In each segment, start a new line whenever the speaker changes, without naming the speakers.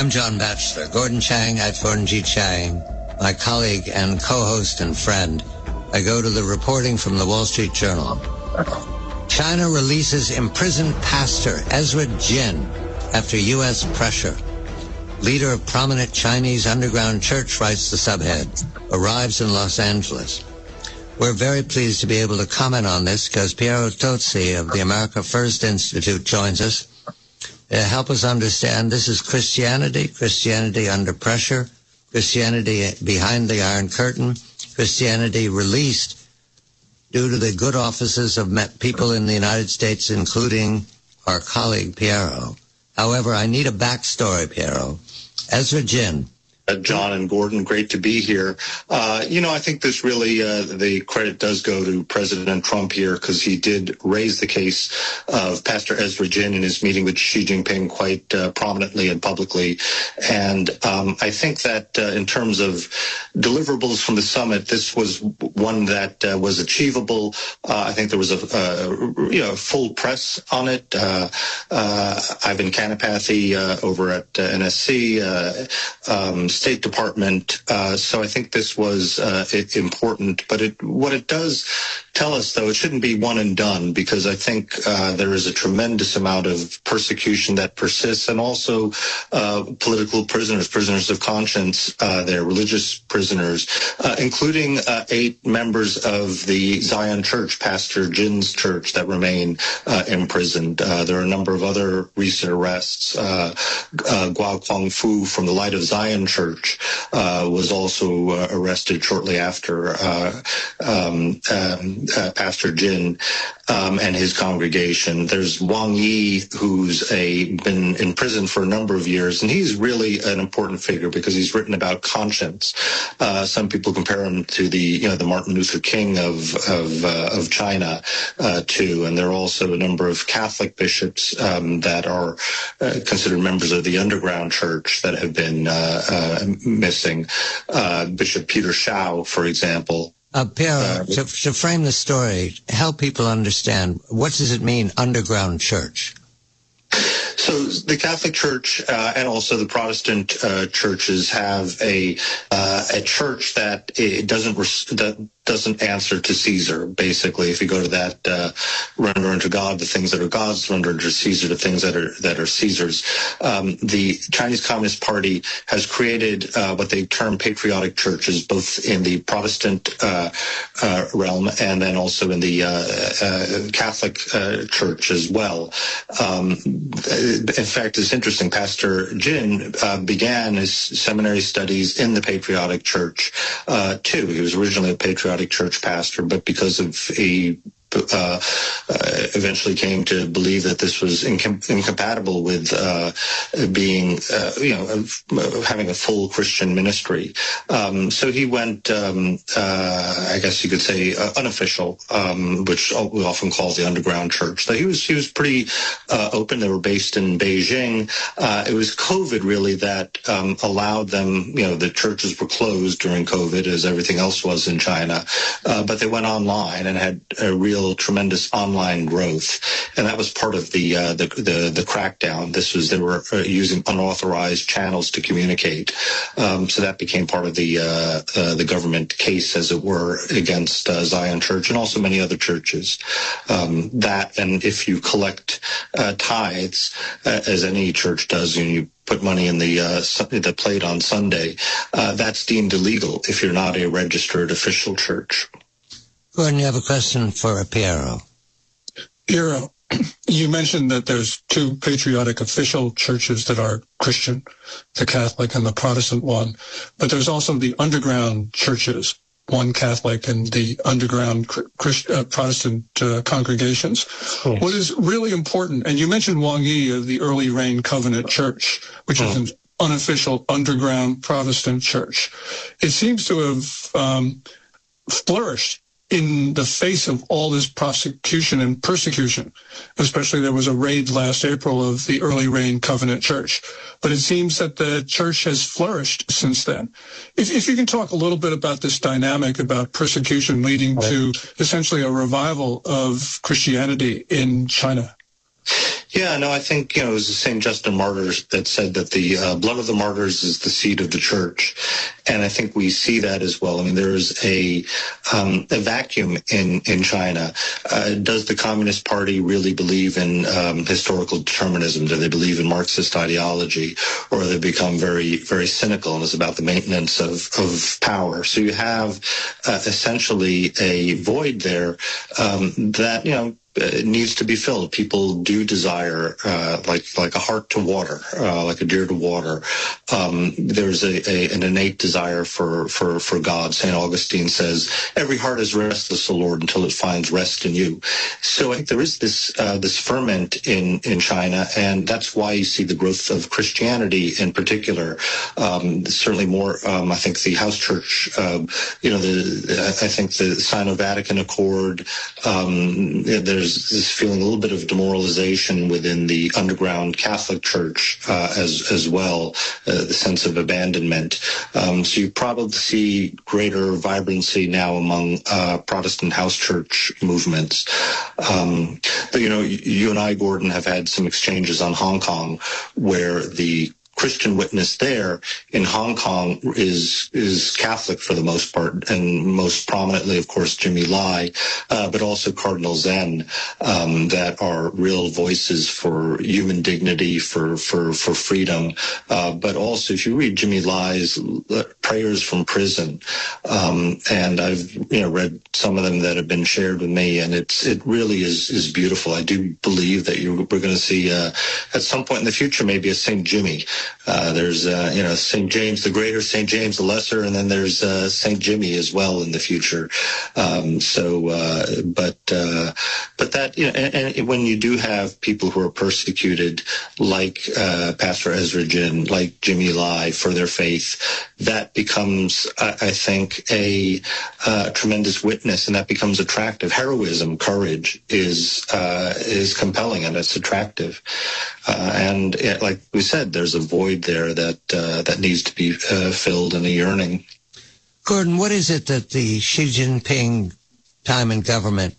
I'm John Batchelor. Gordon Chang at Gordon G. Chang, my colleague and co-host and friend. I go to the reporting from the Wall Street Journal. China releases imprisoned pastor Ezra Jin after U.S. pressure. Leader of prominent Chinese underground church, writes the subhead, arrives in Los Angeles. We're very pleased to be able to comment on this because Piero Tozzi of the America First Institute joins us. Help us understand, this is Christianity under pressure, Christianity behind the Iron Curtain, Christianity released due to the good offices of people in the United States, including our colleague Piero. However, I need a backstory, Piero. Ezra Jin.
John and Gordon, great to be here. I think this really, the credit does go to President Trump here because he did raise the case of Pastor Ezra Jin in his meeting with Xi Jinping quite prominently and publicly. And I think that in terms of deliverables from the summit, this was one that was achievable. I think there was a full press on it. Ivan Kanapathy over at NSC, State Department. So I think this was important. But what it does tell us, though, it shouldn't be one and done, because I think there is a tremendous amount of persecution that persists, and also political prisoners of conscience, they're religious prisoners, including 8 members of the Zion Church, Pastor Jin's church, that remain imprisoned. There are a number of other recent arrests. Guo Guangfu from the Light of Zion Church was also arrested shortly after Pastor Jin and his congregation. There's Wang Yi, who's been in prison for a number of years, and he's really an important figure because he's written about conscience. Some people compare him to the Martin Luther King of China too. And there are also a number of Catholic bishops that are considered members of the underground church that have been missing. Bishop Peter Shao, for example.
Piero, to frame the story, help people understand, what does it mean, underground church?
So the Catholic Church and also the Protestant churches have a church that doesn't answer to Caesar. Basically, if you go to that, render unto God the things that are God's, render unto Caesar the things that are Caesar's. The Chinese Communist Party has created what they term patriotic churches, both in the Protestant realm and then also in the Catholic Church as well. In fact, it's interesting. Pastor Jin began his seminary studies in the Patriotic Church too. He was originally a Patriotic Church pastor, but because of eventually came to believe that this was incompatible with being, having a full Christian ministry. So he went, I guess you could say, unofficial, which we often call the underground church. So he was pretty open. They were based in Beijing. It was COVID really that allowed them. The churches were closed during COVID, as everything else was in China, but they went online and had a real tremendous online growth, and that was part of the crackdown. They were using unauthorized channels to communicate, so that became part of the government case, as it were, against Zion Church and also many other churches. That, and if you collect tithes, as any church does, you put money in the plate on Sunday, that's deemed illegal if you're not a registered official church.
Gordon, you have a question for Piero.
Piero, you mentioned that there's 2 patriotic official churches that are Christian, the Catholic and the Protestant one, but there's also the underground churches, one Catholic and the underground Protestant congregations. Cool. What is really important, and you mentioned Wang Yi of the Early Rain Covenant Church, which is an unofficial underground Protestant church. It seems to have flourished in the face of all this prosecution and persecution. Especially there was a raid last April of the Early Rain Covenant Church. But it seems that the church has flourished since then. If you can talk a little bit about this dynamic about persecution leading to essentially a revival of Christianity in China.
Yeah, no, I think, it was St. Justin Martyr that said that the blood of the martyrs is the seed of the church. And I think we see that as well. I mean, there's a vacuum in China. Does the Communist Party really believe in historical determinism? Do they believe in Marxist ideology? Or they become very, very cynical and it's about the maintenance of power? So you have essentially a void there that, it needs to be filled. People do desire, like a heart to water, like a deer to water. There's an innate desire for God. St. Augustine says, every heart is restless, O Lord, until it finds rest in you. So I think there is this ferment in China, and that's why you see the growth of Christianity in particular. Certainly more, I think the house church, I think the Sino-Vatican Accord, there's this feeling a little bit of demoralization within the underground Catholic Church as well, the sense of abandonment. So you probably see greater vibrancy now among Protestant house church movements. But, you and I, Gordon, have had some exchanges on Hong Kong where the Christian witness there in Hong Kong is Catholic for the most part, and most prominently, of course, Jimmy Lai, but also Cardinal Zen, that are real voices for human dignity, for freedom. But also, if you read Jimmy Lai's prayers from prison, and I've read some of them that have been shared with me, and it really is beautiful. I do believe that we're going to see at some point in the future maybe a St. Jimmy. There's St. James the Greater, St. James the Lesser, and then there's St. Jimmy as well in the future. But that, and when you do have people who are persecuted, like Pastor Ezra Jin, like Jimmy Lai, for their faith, that becomes, I think, a tremendous witness, and that becomes attractive. Heroism, courage is compelling, and it's attractive. And like we said, there's a void there that needs to be filled, and a yearning.
Gordon, what is it that the Xi Jinping time in government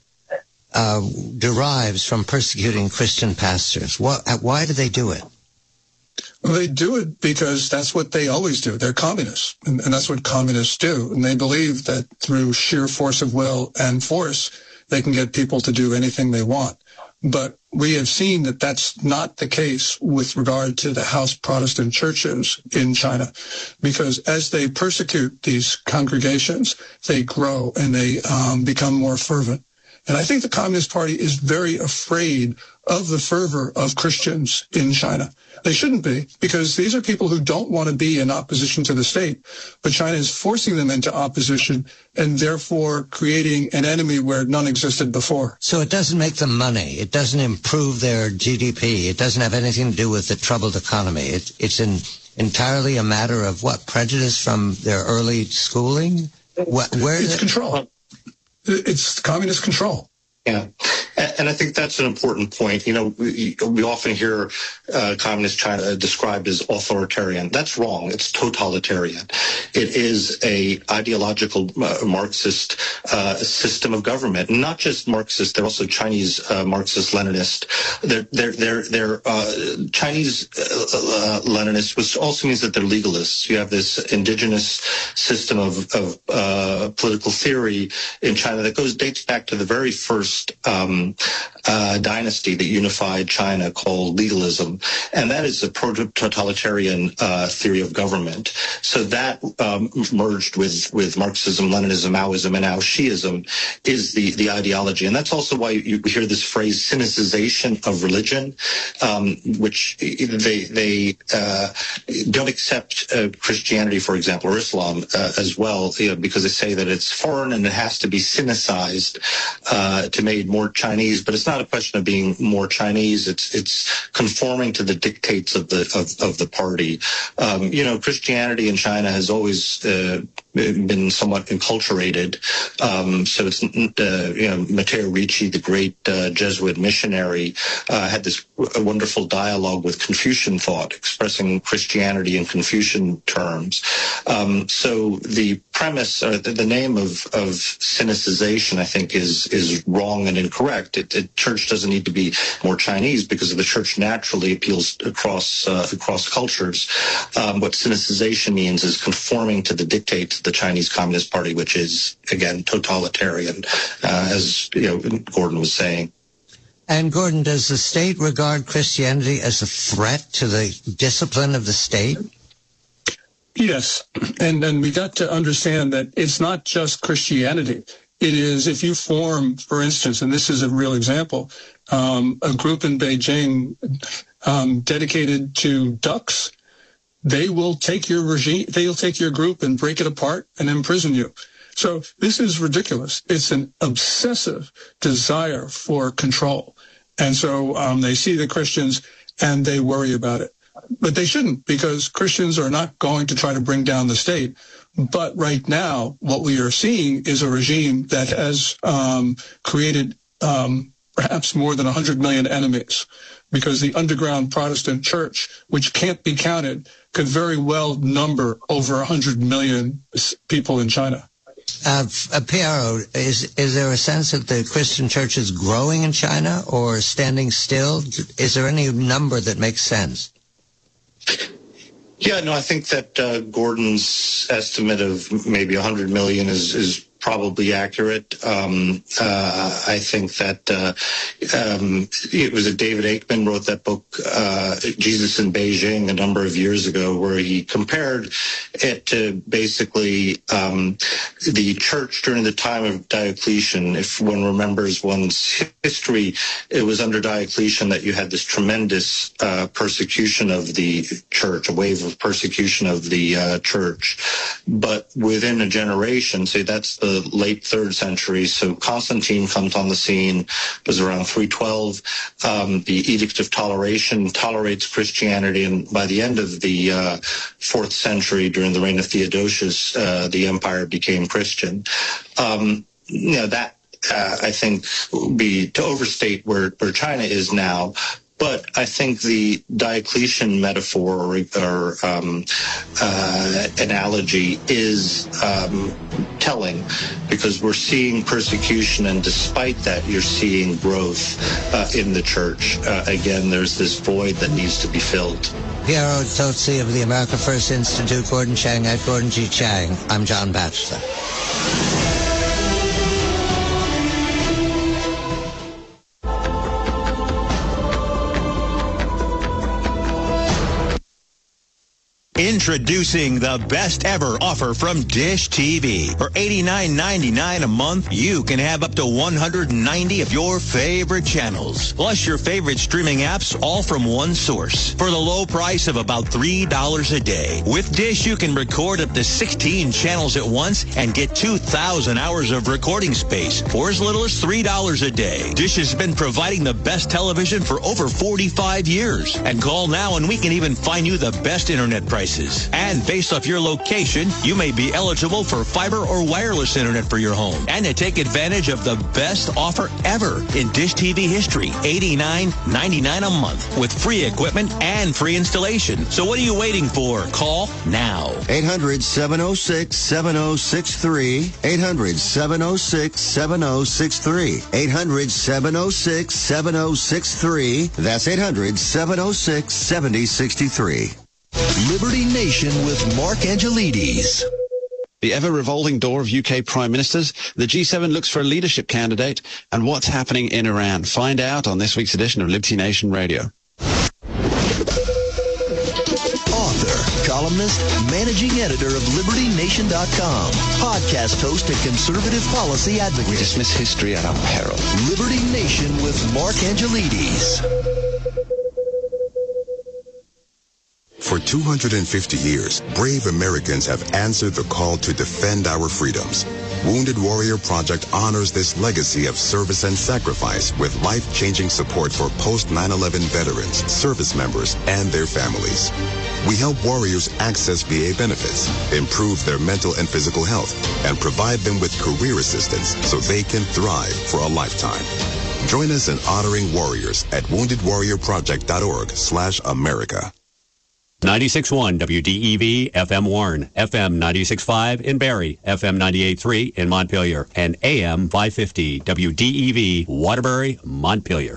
derives from persecuting Christian pastors? Why do they do it?
Well, they do it because that's what they always do. They're communists, and that's what communists do. And they believe that through sheer force of will and force, they can get people to do anything they want. But we have seen that that's not the case with regard to the house Protestant churches in China, because as they persecute these congregations, they grow and they become more fervent. And I think the Communist Party is very afraid of the fervor of Christians in China. They shouldn't be, because these are people who don't want to be in opposition to the state, but China is forcing them into opposition and therefore creating an enemy where none existed before.
So it doesn't make them money. It doesn't improve their GDP. It doesn't have anything to do with the troubled economy. It's entirely a matter of what? Prejudice from their early schooling?
It's control. It's communist control.
Yeah. And I think that's an important point. We often hear communist China described as authoritarian. That's wrong. It's totalitarian. It is a ideological Marxist system of government. Not just Marxist, they're also Chinese Marxist-Leninist. They're Chinese Leninists, which also means that they're legalists. You have this indigenous system of political theory in China that dates back to the very first dynasty that unified China, called legalism, and that is a proto-totalitarian theory of government. So that merged with Marxism, Leninism, Maoism, and now Shiism is the ideology, and that's also why you hear this phrase "sinicization of religion," which they don't accept Christianity, for example, or Islam as well, because they say that it's foreign and it has to be sinicized to made more Chinese. But it's not a question of being more Chinese. It's conforming to the dictates of the party. Christianity in China has always been somewhat enculturated. So it's, Matteo Ricci, the great Jesuit missionary, had this wonderful dialogue with Confucian thought, expressing Christianity in Confucian terms. So the premise, or the name of Sinicization, I think, is wrong and incorrect. Church doesn't need to be more Chinese because the church naturally appeals across cultures. What Sinicization means is conforming to the dictates of the Chinese Communist Party, which is, again, totalitarian, as Gordon was saying.
And Gordon, does the state regard Christianity as a threat to the discipline of the state?
Yes, and we got to understand that it's not just Christianity. It is, if you form, for instance, and this is a real example, a group in Beijing dedicated to ducks, they will take your regime, they'll take your group and break it apart and imprison you. So this is ridiculous. It's an obsessive desire for control. And so they see the Christians and they worry about it. But they shouldn't, because Christians are not going to try to bring down the state. But right now, what we are seeing is a regime that has created perhaps more than 100 million enemies, because the underground Protestant church, which can't be counted, could very well number over 100 million people in China.
Piero, is there a sense that the Christian church is growing in China or standing still? Is there any number that makes sense?
Yeah, no, I think that Gordon's estimate of maybe 100 million is probably accurate. I think that it was David Aikman wrote that book, Jesus in Beijing, a number of years ago, where he compared it to basically the church during the time of Diocletian. If one remembers one's history, it was under Diocletian that you had this tremendous persecution of the church, a wave of persecution of the church. But within a generation, say that's the late 3rd century, so Constantine comes on the scene, was around 312. The Edict of Toleration tolerates Christianity, and by the end of the 4th century, during the reign of Theodosius, the empire became Christian. That I think would be to overstate where China is now. But I think the Diocletian metaphor or analogy is telling, because we're seeing persecution, and despite that, you're seeing growth in the church. Again, there's this void that needs to be filled.
Piero Tozzi of the America First Institute, Gordon Chang at Gordon G. Chang. I'm John Batchelor.
Introducing the best ever offer from Dish TV. For $89.99 a month, you can have up to 190 of your favorite channels, plus your favorite streaming apps, all from one source, for the low price of about $3 a day. With Dish, you can record up to 16 channels at once and get 2,000 hours of recording space for as little as $3 a day. Dish has been providing the best television for over 45 years. And call now and we can even find you the best internet prices. And based off your location, you may be eligible for fiber or wireless internet for your home. And to take advantage of the best offer ever in Dish TV history, $89.99 a month with free equipment and free installation. So what are you waiting for? Call now.
800-706-7063. 800-706-7063. 800-706-7063. That's 800-706-7063.
Liberty Nation with Mark Angelides.
The ever-revolving door of UK Prime Ministers, the G7 looks for a leadership candidate, and what's happening in Iran. Find out on this week's edition of Liberty Nation Radio.
Author, columnist, managing editor of LibertyNation.com, podcast host and conservative policy advocate.
We dismiss history at our peril.
Liberty Nation with Mark Angelides.
For 250 years, brave Americans have answered the call to defend our freedoms. Wounded Warrior Project honors this legacy of service and sacrifice with life-changing support for post-9/11 veterans, service members, and their families. We help warriors access VA benefits, improve their mental and physical health, and provide them with career assistance so they can thrive for a lifetime. Join us in honoring warriors at woundedwarriorproject.org/America.
96.1 WDEV FM Warren, FM 96.5 in Barrie, FM 98.3 in Montpelier, and AM 550 WDEV Waterbury, Montpelier.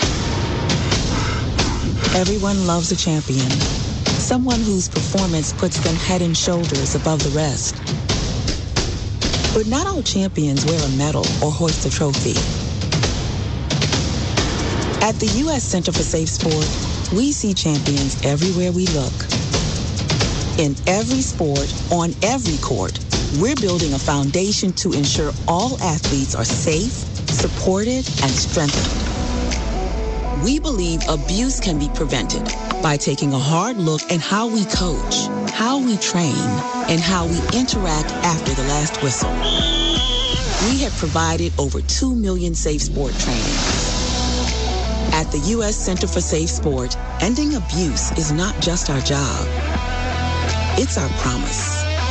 Everyone loves a champion, someone whose performance puts them head and shoulders above the rest. But not all champions wear a medal or hoist a trophy. At the U.S. Center for Safe Sport, we see champions everywhere we look. In every sport, on every court, we're building a foundation to ensure all athletes are safe, supported, and strengthened. We believe abuse can be prevented by taking a hard look at how we coach, how we train, and how we interact after the last whistle. We have provided over 2 million safe sport trainings. At the U.S. Center for Safe Sport, ending abuse is not just our job. It's our promise.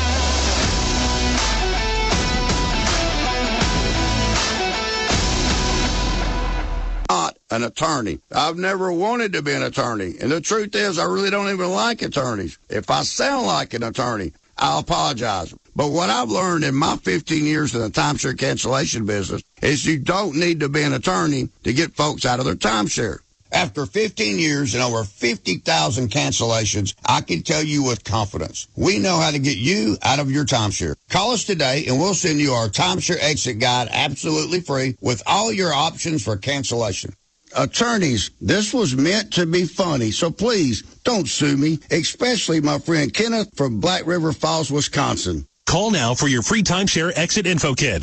Not an attorney. I've never wanted to be an attorney. And the truth is, I really don't even like attorneys. If I sound like an attorney, I'll apologize. But what I've learned in my 15 years in the timeshare cancellation business is you don't need to be an attorney to get folks out of their timeshare. After 15 years and over 50,000 cancellations, I can tell you with confidence, we know how to get you out of your timeshare. Call us today and we'll send you our timeshare exit guide absolutely free with all your options for cancellation. Attorneys, this was meant to be funny, so please don't sue me, especially my friend Kenneth from Black River Falls, Wisconsin.
Call now for your free timeshare exit info kit.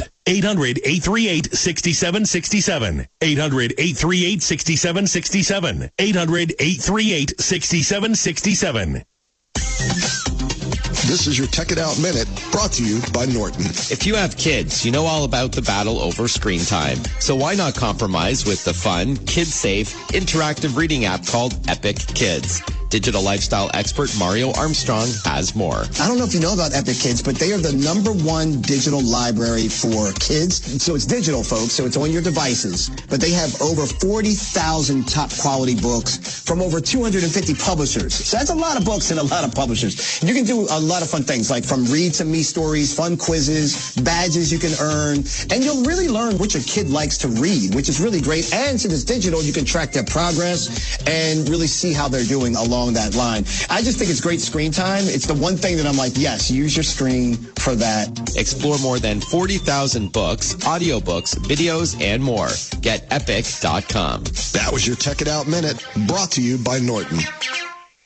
800-838-6767. 800-838-6767. 800-838-6767.
This is your Tech It Out Minute, brought to you by Norton.
If you have kids, you know all about the battle over screen time. So why not compromise with the fun, kid-safe, interactive reading app called Epic Kids? Digital lifestyle expert Mario Armstrong has more.
I don't know if you know about Epic Kids, but they are the #1 digital library for kids. So it's digital, folks, so it's on your devices. But they have over 40,000 top quality books from over 250 publishers. So that's a lot of books and a lot of publishers. And you can do a lot of fun things, like from Read to Me stories, fun quizzes, badges you can earn. And you'll really learn what your kid likes to read, which is really great. And since it's digital, you can track their progress and really see how they're doing along that line. I just think it's great screen time. It's the one thing that I'm like, yes, use your screen for that.
Explore more than 40,000 books, audiobooks, videos, and more. Get epic.com.
That was your Tech It Out Minute, brought to you by Norton.